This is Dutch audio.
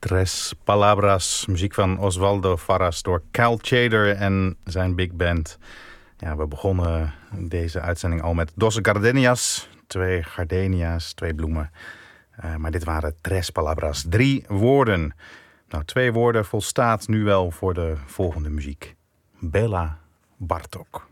Tres Palabras, muziek van Osvaldo Farras door Cal Tjader en zijn big band. Ja, we begonnen deze uitzending al met Dos Gardenias, 2 gardenia's, 2 bloemen. Maar dit waren Tres Palabras, 3 woorden. Nou, 2 woorden volstaat nu wel voor de volgende muziek. Bela Bartok.